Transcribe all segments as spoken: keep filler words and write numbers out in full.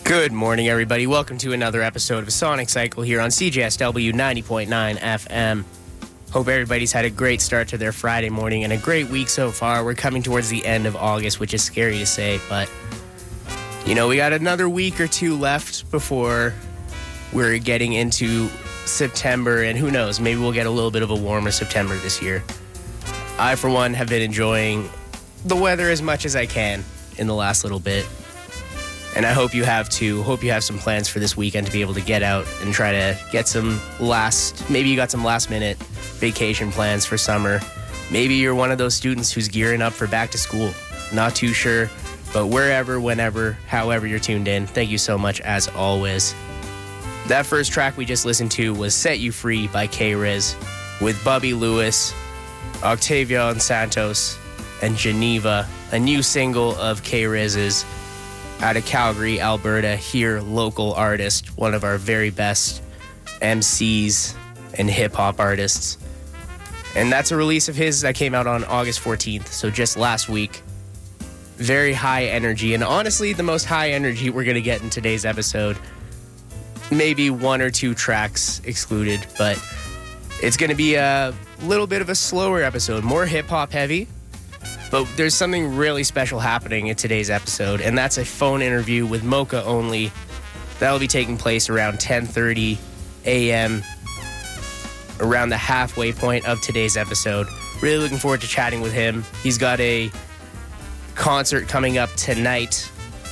Good morning, everybody. Welcome to another episode of Sonic Cycle here on C J S W ninety point nine F M. Hope everybody's had a great start to their Friday morning and a great week so far. We're coming towards the end of August, which is scary to say, but, you know, we got another week or two left before we're getting into September, and who knows, maybe we'll get a little bit of a warmer September this year. I, for one, have been enjoying the weather as much as I can in the last little bit. And I hope you have too. Hope you have some plans for this weekend to be able to get out and try to get some last, maybe you got some last minute vacation plans for summer. Maybe you're one of those students who's gearing up for back to school. Not too sure, but wherever, whenever, however you're tuned in, thank you so much as always. That first track we just listened to was Set You Free by K-Riz with Bobby Lewis, Octavian Santos, and Geneva, a new single of K-Riz's out of Calgary, Alberta, here, local artist, one of our very best M Cs and hip-hop artists. And that's a release of his that came out on August fourteenth, so just last week. Very high energy, and honestly, the most high energy we're going to get in today's episode. Maybe one or two tracks excluded, but it's going to be a little bit of a slower episode, more hip-hop heavy. But there's something really special happening in today's episode, and that's a phone interview with Mocha Only. That'll be taking place around ten thirty a.m., around the halfway point of today's episode. Really looking forward to chatting with him. He's got a concert coming up tonight,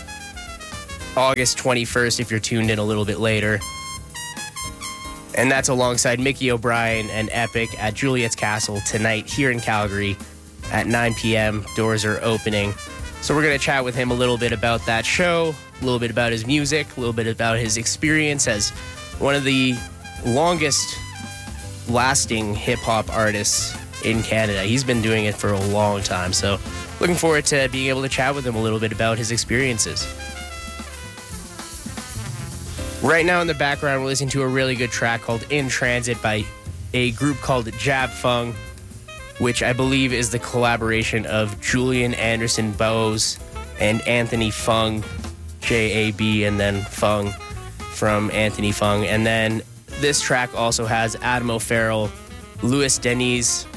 August twenty-first, if you're tuned in a little bit later. And that's alongside Mickey O'Brien and Epic at Juliet's Castle tonight here in Calgary. At nine p.m., doors are opening. So we're going to chat with him a little bit about that show, a little bit about his music, a little bit about his experience as one of the longest lasting hip-hop artists in Canada. He's been doing it for a long time, so looking forward to being able to chat with him a little bit about his experiences. Right now in the background, we're listening to a really good track called In Transit by a group called Jab Fung, which I believe is the collaboration of Julian Anderson Bowes and Anthony Fung, J A B, and then Fung from Anthony Fung. And then this track also has Adam O'Farrell, Louis Denis,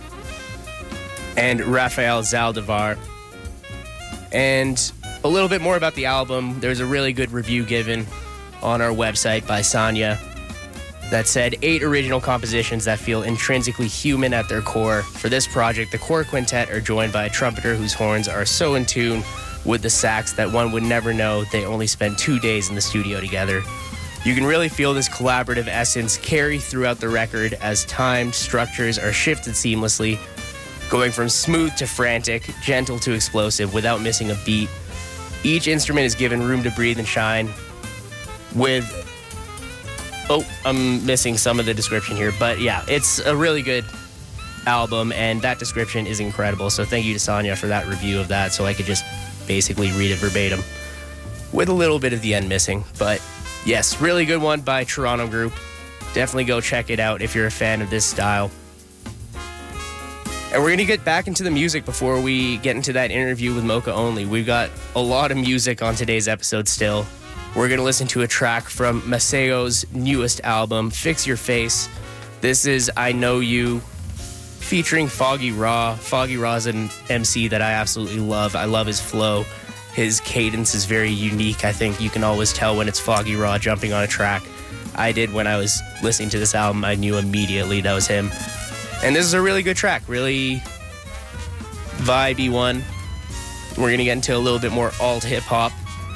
and Rafael Zaldivar. And a little bit more about the album. There's a really good review given on our website by Sanya that said, eight original compositions that feel intrinsically human at their core. For this project, the core quintet are joined by a trumpeter whose horns are so in tune with the sax that one would never know they only spent two days in the studio together. You can really feel this collaborative essence carry throughout the record as timed structures are shifted seamlessly, going from smooth to frantic, gentle to explosive without missing a beat. Each instrument is given room to breathe and shine with... Oh, I'm missing some of the description here, but yeah, it's a really good album, and that description is incredible, so thank you to Sonia for that review of that, so I could just basically read it verbatim, with a little bit of the end missing, but yes, really good one by Toronto Group. Definitely go check it out if you're a fan of this style. And we're going to get back into the music before we get into that interview with Mocha Only. We've got a lot of music on today's episode still. We're going to listen to a track from Maceo's newest album, Fix Your Face. This is I Know You, featuring Foggy Raw. Foggy Raw is an M C that I absolutely love. I love his flow. His cadence is very unique. I think you can always tell when it's Foggy Raw jumping on a track. I did when I was listening to this album. I knew immediately that was him. And this is a really good track, really vibey one. We're going to get into a little bit more alt hip-hop.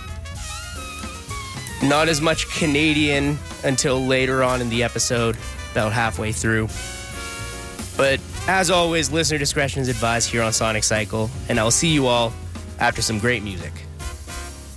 Not as much Canadian until later on in the episode, about halfway through. But as always, listener discretion is advised here on Sonic Cycle, and I'll see you all after some great music.